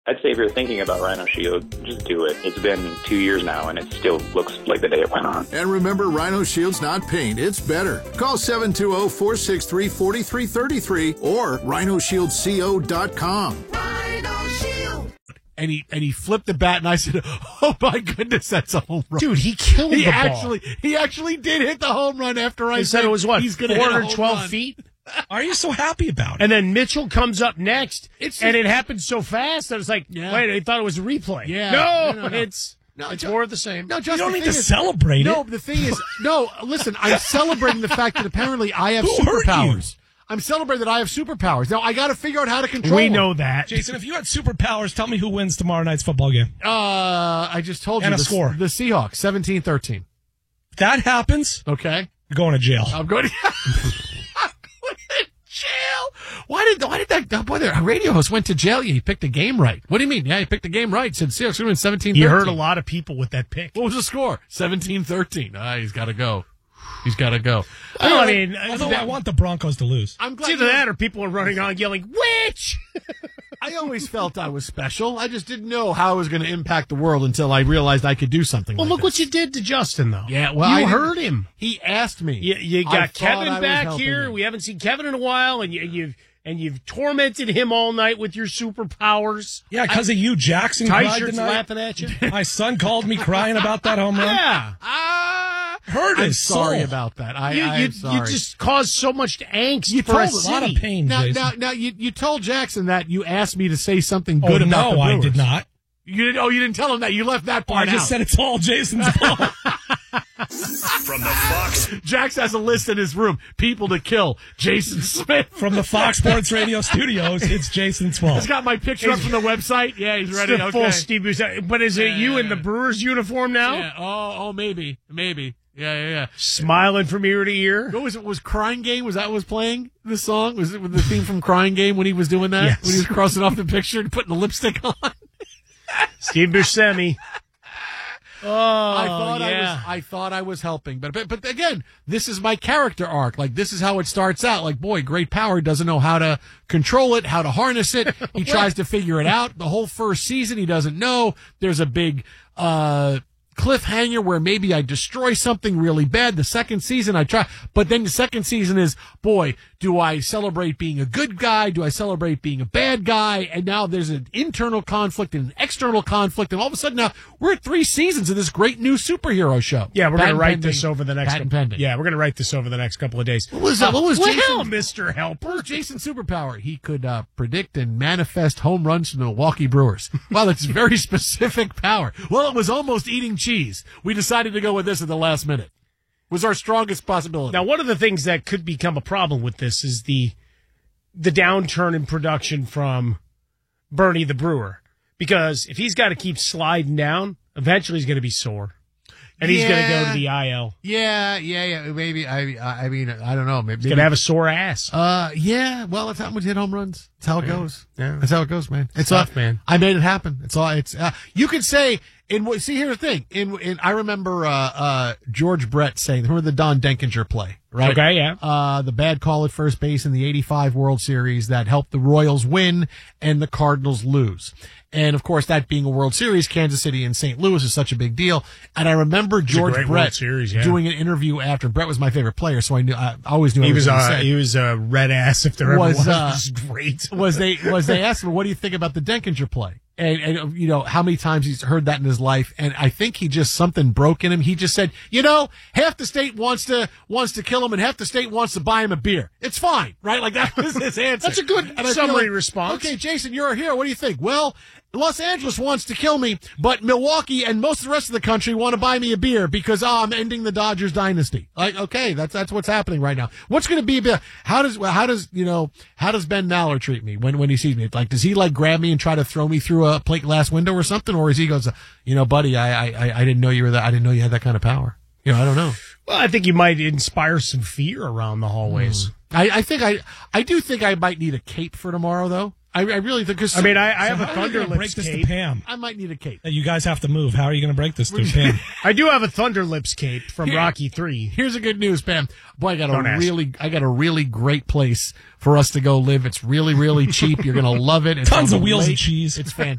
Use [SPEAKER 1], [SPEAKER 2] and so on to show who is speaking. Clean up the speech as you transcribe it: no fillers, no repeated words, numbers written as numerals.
[SPEAKER 1] I'd say if you're thinking about Rhino Shield, just do it. It's been 2 years now, and it still looks like the day it went on.
[SPEAKER 2] And remember, Rhino Shield's not paint, it's better. Call 720-463-4333 or rhinoshieldco.com.
[SPEAKER 3] Rhino Shield.
[SPEAKER 4] And he flipped the bat, and I said, "Oh my goodness, that's a home run!"
[SPEAKER 5] Dude, he killed the ball.
[SPEAKER 4] He actually did hit the home run after I
[SPEAKER 5] said it was what,
[SPEAKER 4] he's going to hit a home
[SPEAKER 5] 412
[SPEAKER 4] run.
[SPEAKER 5] feet.
[SPEAKER 6] Are you so happy about it?
[SPEAKER 5] And then Mitchell comes up next, and it happened so fast that it's like, wait, I thought it was a replay.
[SPEAKER 4] Yeah.
[SPEAKER 5] No. It's more of the same.
[SPEAKER 4] No,
[SPEAKER 6] You don't need to celebrate it.
[SPEAKER 4] No, the thing is, listen, I'm celebrating the fact that apparently I have
[SPEAKER 6] Who hurt
[SPEAKER 4] superpowers. I'm celebrating that I have superpowers. Now, I got to figure out how to control
[SPEAKER 5] We
[SPEAKER 4] them.
[SPEAKER 5] know that.
[SPEAKER 6] Jason, if you had superpowers, tell me who wins tomorrow night's football game.
[SPEAKER 4] I just told
[SPEAKER 6] And
[SPEAKER 4] you.
[SPEAKER 6] a score.
[SPEAKER 4] The Seahawks, 17-13.
[SPEAKER 6] If that happens,
[SPEAKER 4] Okay?
[SPEAKER 6] you're going to jail.
[SPEAKER 4] I'm going to jail. Why did that the radio host went to jail? He picked the game right. What do you mean? Yeah, he picked the game right. Said Seahawks win 17-13.
[SPEAKER 5] He hurt a lot of people with that pick.
[SPEAKER 4] What was the score? 17-13. He's got to go. He's got to go.
[SPEAKER 5] I mean,
[SPEAKER 6] Although I want the Broncos to lose.
[SPEAKER 4] I'm
[SPEAKER 5] it's
[SPEAKER 4] glad
[SPEAKER 5] either that or people are running on yelling, "Witch!"
[SPEAKER 4] I always felt I was special. I just didn't know how it was going to impact the world until I realized I could do something
[SPEAKER 5] Well,
[SPEAKER 4] like
[SPEAKER 5] look
[SPEAKER 4] this.
[SPEAKER 5] what you did to Justin, though.
[SPEAKER 4] Yeah, well,
[SPEAKER 5] you
[SPEAKER 4] I
[SPEAKER 5] hurt him.
[SPEAKER 4] He asked me.
[SPEAKER 5] You
[SPEAKER 4] I
[SPEAKER 5] got
[SPEAKER 4] thought I
[SPEAKER 5] Kevin
[SPEAKER 4] was
[SPEAKER 5] back
[SPEAKER 4] helping
[SPEAKER 5] here.
[SPEAKER 4] him.
[SPEAKER 5] We haven't seen Kevin in a while, and you've tormented him all night with your superpowers.
[SPEAKER 6] Yeah, because of you, Jackson.
[SPEAKER 5] Tie
[SPEAKER 6] cried
[SPEAKER 5] shirts
[SPEAKER 6] tonight.
[SPEAKER 5] laughing at you.
[SPEAKER 6] My son called me crying about that home run.
[SPEAKER 5] Yeah.
[SPEAKER 6] Hurt
[SPEAKER 4] I'm
[SPEAKER 6] his
[SPEAKER 4] sorry
[SPEAKER 6] soul.
[SPEAKER 4] about that.
[SPEAKER 5] You
[SPEAKER 4] I'm sorry.
[SPEAKER 5] just caused so much angst
[SPEAKER 4] You
[SPEAKER 5] for a
[SPEAKER 4] told
[SPEAKER 6] A lot of
[SPEAKER 5] city.
[SPEAKER 6] pain, Jason.
[SPEAKER 4] Now, you told Jackson that you asked me to say something good about the
[SPEAKER 6] no,
[SPEAKER 4] Brewers.
[SPEAKER 6] I did not.
[SPEAKER 4] You didn't. Oh, you didn't tell him that. You left that
[SPEAKER 6] I
[SPEAKER 4] part
[SPEAKER 6] just
[SPEAKER 4] out.
[SPEAKER 6] said it's all Jason's fault.
[SPEAKER 7] From the Fox.
[SPEAKER 4] Jax has a list in his room. People to kill. Jason Smith.
[SPEAKER 6] From the Fox Sports Radio studios, it's Jason's fault.
[SPEAKER 4] He's got my picture up from the website. Yeah, he's ready.
[SPEAKER 5] It's the
[SPEAKER 4] Okay.
[SPEAKER 5] full Steve Buscemi. But is it you in the Brewers uniform now?
[SPEAKER 4] Yeah. Oh, maybe. Yeah.
[SPEAKER 5] Smiling from ear to ear?
[SPEAKER 4] What was it? Was Crying Game? Was that what was playing the song? Was it with the theme from Crying Game when he was doing that?
[SPEAKER 5] Yes.
[SPEAKER 4] When he was crossing off the picture and putting the lipstick on?
[SPEAKER 5] Steve Buscemi. Oh,
[SPEAKER 4] I thought I was helping, but again, this is my character arc. Like, this is how it starts out. Like, boy, great power, doesn't know how to control it, how to harness it. He tries to figure it out. The whole first season, he doesn't know. There's a big cliffhanger where maybe I destroy something really bad. The second season, I try, but then the second season is, boy, do I celebrate being a good guy? Do I celebrate being a bad guy? And now there's an internal conflict and an external conflict, and all of a sudden now we're at 3 seasons of this great new superhero show.
[SPEAKER 5] Yeah, we're going to
[SPEAKER 4] Patent
[SPEAKER 5] write
[SPEAKER 4] pending.
[SPEAKER 5] this over the next
[SPEAKER 4] Patent pending.
[SPEAKER 5] Yeah, we're going to write this over the next couple of days.
[SPEAKER 4] What was that? What was Jason?
[SPEAKER 5] Well, Mr. Helper.
[SPEAKER 4] What was Jason's superpower? He could predict and manifest home runs from the Milwaukee Brewers. Wow, that's a very specific power. Well, it was almost eating cheese. We decided to go with this at the last minute. Was our strongest possibility.
[SPEAKER 5] Now, one of the things that could become a problem with this is the downturn in production from Bernie the Brewer. Because if he's got to keep sliding down, eventually he's going to be sore. And he's going to go to the IL.
[SPEAKER 4] Yeah. Maybe. I mean, I don't know. Maybe
[SPEAKER 5] He's going to have a sore ass.
[SPEAKER 4] Yeah. Well, that's how much hit home runs. That's how it goes.
[SPEAKER 5] Yeah.
[SPEAKER 4] That's how it goes, man. It's
[SPEAKER 5] tough, man.
[SPEAKER 4] I made it happen. You could say see, here's the thing. I remember George Brett saying, remember the Don Denkinger play, right?
[SPEAKER 5] Okay, yeah.
[SPEAKER 4] The bad call at first base in the '85 World Series that helped the Royals win and the Cardinals lose. And of course, that being a World Series, Kansas City and St. Louis is such a big deal. And I remember George
[SPEAKER 5] great
[SPEAKER 4] Brett
[SPEAKER 5] World Series, yeah.
[SPEAKER 4] doing an interview after. Brett was my favorite player, so I always knew
[SPEAKER 5] He was
[SPEAKER 4] everything
[SPEAKER 5] he was a red ass if there ever was.
[SPEAKER 4] Was,
[SPEAKER 5] Great.
[SPEAKER 4] They asked him, what do you think about the Denkinger play? And you know, how many times he's heard that in his life. And I think something broke in him. He just said, half the state wants to kill him and half the state wants to buy him a beer. It's fine, right? Like, that was his answer.
[SPEAKER 5] That's a good summary response.
[SPEAKER 4] Okay, Jason, you're a hero. What do you think? Well, Los Angeles wants to kill me, but Milwaukee and most of the rest of the country want to buy me a beer because I'm ending the Dodgers dynasty. Like, okay, that's what's happening right now. What's going to be how does Ben Maller treat me when he sees me? Like, does he grab me and try to throw me through a plate glass window or something, or is he goes, buddy, I didn't know you were that. I didn't know you had that kind of power. I don't know.
[SPEAKER 5] Well, I think you might inspire some fear around the hallways.
[SPEAKER 4] I do think I might need a cape for tomorrow, though. I really think.
[SPEAKER 5] I mean, I have a
[SPEAKER 6] How are you gonna
[SPEAKER 5] Thunderlips
[SPEAKER 6] break this
[SPEAKER 5] cape.
[SPEAKER 6] to Pam?
[SPEAKER 4] I might need a cape.
[SPEAKER 6] You guys have to move. How are you going to break this to Pam?
[SPEAKER 5] I do have a Thunderlips cape from Rocky 3.
[SPEAKER 4] Here's the good news, Pam. Boy, I got a really great place for us to go live. It's really, really cheap. You're going to love it. It's
[SPEAKER 6] Tons
[SPEAKER 4] on
[SPEAKER 6] of
[SPEAKER 4] the
[SPEAKER 6] wheels
[SPEAKER 4] lake.
[SPEAKER 6] and cheese.
[SPEAKER 4] It's fantastic.